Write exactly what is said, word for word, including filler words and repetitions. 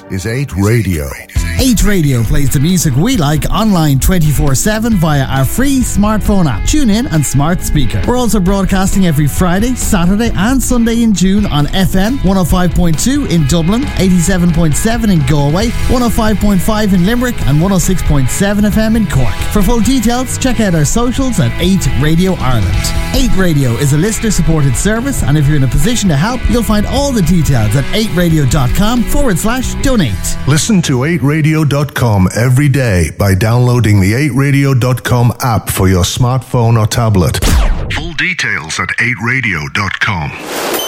is eight Radio. eight Radio plays the music we like online twenty-four seven via our free smartphone app, TuneIn and smart speaker. We're also broadcasting every Friday, Saturday and Sunday in June on F M one oh five point two in Dublin, eighty-seven point seven in Galway, one oh five point five in Limerick and one oh six point seven F M in Cork. For full details, check out our socials at eight Radio Ireland. eight Radio is a listener-supported service, and if you're in a position to help, you'll find all the details at eight radio.com forward slash donate. Listen to eight radio dot com every day by downloading the eight radio dot com app for your smartphone or tablet. Full details at eight radio dot com.